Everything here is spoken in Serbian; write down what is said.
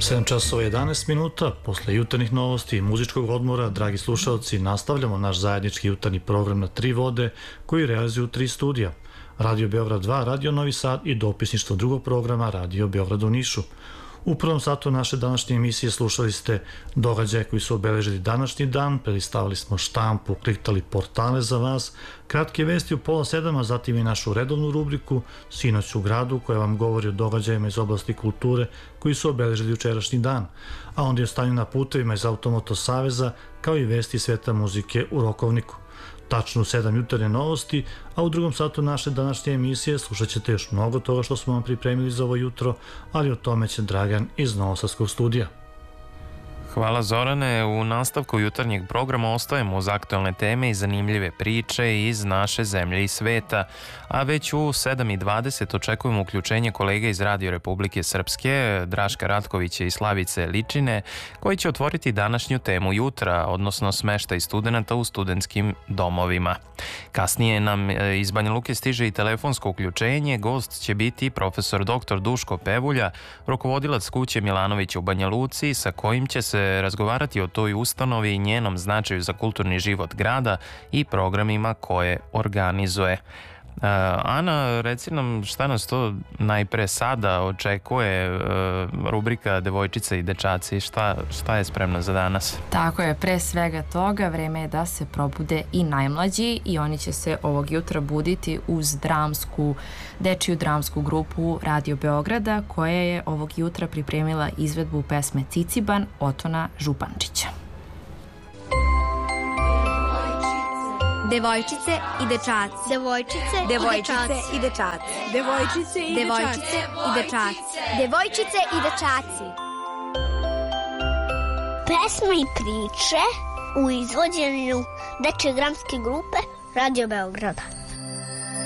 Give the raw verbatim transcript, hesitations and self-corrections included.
sedam časova jedanaest minuta, posle jutarnjih novosti i muzičkog odmora, dragi slušalci, nastavljamo naš zajednički jutarnji program na tri vode koji realizuju tri studija. Radio Beograd dva, Radio Novi Sad i dopisništvo drugog programa Radio Beograd u Nišu. U prvom satu naše današnje emisije slušali ste događaje koji su obeležili današnji dan, prelistavili smo štampu, kliktali portale za vas, kratke vesti u pola sedam, a zatim i našu redovnu rubriku Sinoć u gradu koja vam govori o događajima iz oblasti kulture koji su obeležili jučerašnji dan, a onda je o stanju na putevima iz Automoto Saveza kao i vesti sveta muzike u Rokovniku. Tačno u sedam jutarnje novosti, a u drugom satu naše današnje emisije slušat ćete još mnogo toga što smo vam pripremili za ovo jutro, ali o tome će Dragan iz Novosadskog studija. Hvala Zorane. U nastavku jutarnjeg programa ostajemo uz aktualne teme i zanimljive priče iz naše zemlje i sveta, a već u sedam i dvadeset očekujemo uključenje kolega iz Radio Republike Srpske, Draška Ratkovića i Slavice Ličine, koji će otvoriti današnju temu jutra, odnosno smeštaj studenata u studentskim domovima. Kasnije nam iz Banja Luke stiže i telefonsko uključenje. Gost će biti profesor doktor Duško Pevulja, rukovodilac kuće Milanović u Banja Luci, sa kojim će se razgovarati o toj ustanovi i njenom značaju za kulturni život grada i programima koje organizuje. Uh, Ana, reci nam šta nas to najpre sada očekuje, uh, rubrika Devojčice i dečaci, šta, šta je spremno za danas? Tako je, pre svega toga vreme je da se probude i najmlađi i oni će se ovog jutra buditi uz dramsku, dečiju dramsku grupu Radio Beograda koja je ovog jutra pripremila izvedbu pesme Ciciban Otona Župančića. Devojčice i dečaci. Devojčice, Devojčice i dečaci. Devojčice i Devojčice i dečaci. Devojčice i dečaci. Pesme i priče u izvođenju dečje dramske grupe Radio Beograda.